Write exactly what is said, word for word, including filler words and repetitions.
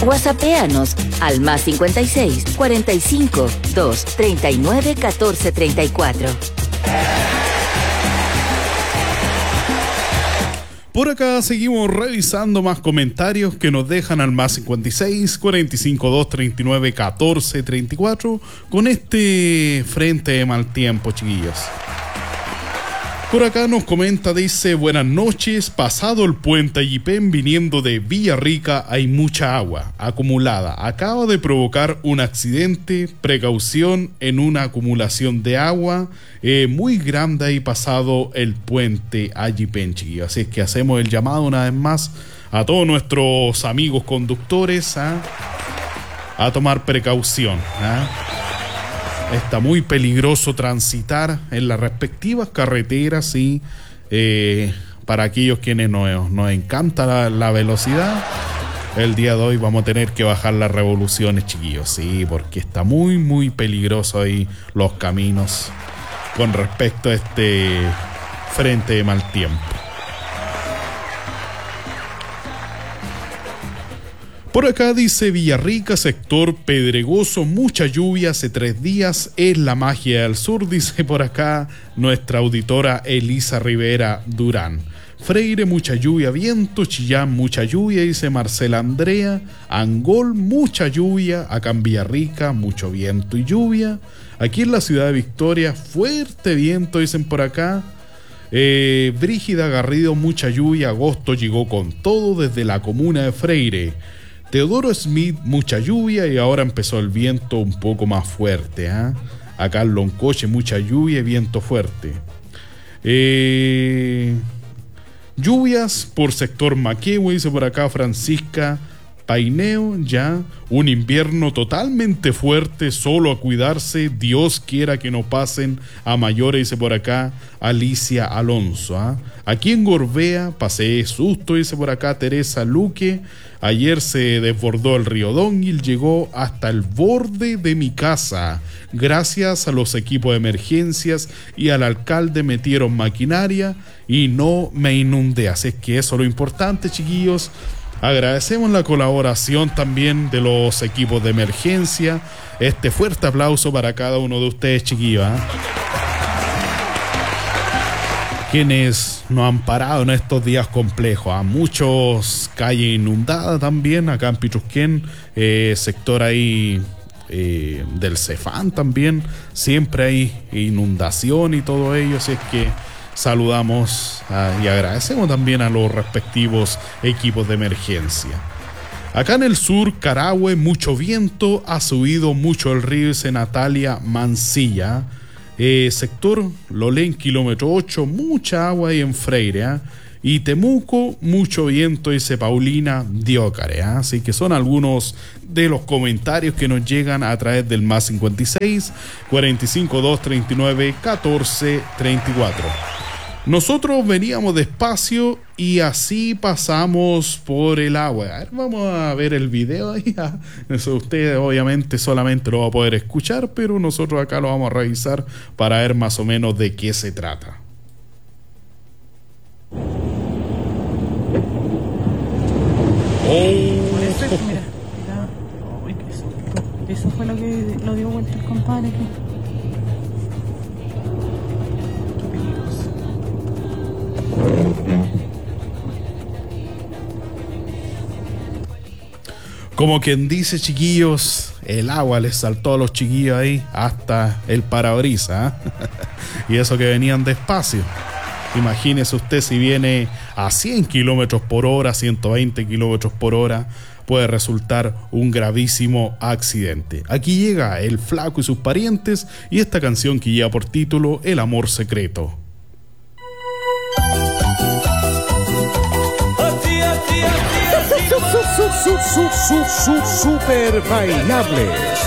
WhatsAppéanos al más cincuenta y seis, cuarenta y cinco, dos, treinta y nueve, catorce, treinta y cuatro. Por acá seguimos revisando más comentarios que nos dejan al más cincuenta y seis, cuarenta y cinco, dos, treinta y nueve, catorce, treinta y cuatro con este frente de mal tiempo, chiquillos. Por acá nos comenta, dice: buenas noches, pasado el puente Ayipén viniendo de Villarrica hay mucha agua acumulada. Acaba de provocar un accidente, precaución en una acumulación de agua eh, muy grande ahí pasado el puente Ayipén, chiquillos. Así es que hacemos el llamado una vez más a todos nuestros amigos conductores ¿eh? a tomar precaución. ¿eh? Está muy peligroso transitar en las respectivas carreteras y eh, para aquellos quienes nos, nos encanta la, la velocidad, el día de hoy vamos a tener que bajar las revoluciones, chiquillos, sí, porque está muy muy peligroso ahí los caminos con respecto a este frente de mal tiempo. Por acá dice: Villarrica, sector pedregoso, mucha lluvia hace tres días, es la magia del sur, dice por acá nuestra auditora Elisa Rivera Durán. Freire, mucha lluvia, viento. Chillán, mucha lluvia, dice Marcela Andrea. Angol, mucha lluvia. Acá en Villarrica, mucho viento y lluvia. Aquí en la ciudad de Victoria, fuerte viento, dicen por acá. Eh, Brígida Garrido, mucha lluvia, agosto llegó con todo desde la comuna de Freire. Teodoro Smith, mucha lluvia y ahora empezó el viento un poco más fuerte. ¿eh? Acá en Loncoche, mucha lluvia y viento fuerte. Eh, lluvias por sector Maquehue, dice por acá Francisca Paineo, ya. Un invierno totalmente fuerte, solo a cuidarse. Dios quiera que no pasen a mayores, dice por acá Alicia Alonso. ¿eh? Aquí en Gorbea, pasé susto, dice por acá Teresa Luque. Ayer se desbordó el río Dónguil, llegó hasta el borde de mi casa. Gracias a los equipos de emergencias y al alcalde metieron maquinaria y no me inundé. Así es que eso es lo importante, chiquillos. Agradecemos la colaboración también de los equipos de emergencia. Este fuerte aplauso para cada uno de ustedes, chiquillos. ¿eh? Quienes nos han parado en estos días complejos. A muchos calles inundadas también, acá en Pichusquén, eh, sector ahí eh, del Cefán también, siempre hay inundación y todo ello, así es que saludamos uh, y agradecemos también a los respectivos equipos de emergencia. Acá en el sur, Carahue, mucho viento, ha subido mucho el río, dice Natalia Mancilla. Eh, sector Lolén, kilómetro ocho, mucha agua ahí en Freire. ¿eh? Y Temuco, mucho viento, dice Paulina Diócare. ¿eh? Así que son algunos de los comentarios que nos llegan a través del más cincuenta y seis, cuarenta y cinco, dos, treinta y nueve, catorce, treinta y cuatro. Nosotros veníamos despacio y así pasamos por el agua. A ver, vamos a ver el video ahí. Eso ustedes obviamente solamente lo van a poder escuchar, pero nosotros acá lo vamos a revisar para ver más o menos de qué se trata. Oh. Eso, mira, mira. Oh, qué susto. Eso fue lo que lo dio vuelta el compadre aquí. Como quien dice, chiquillos, el agua les saltó a los chiquillos ahí hasta el parabrisas. ¿eh? Y eso que venían despacio. Imagínese usted si viene a cien kilómetros por hora, ciento veinte kilómetros por hora, puede resultar un gravísimo accidente. Aquí llega El Flaco y sus parientes y esta canción que lleva por título El amor secreto. Super bailables.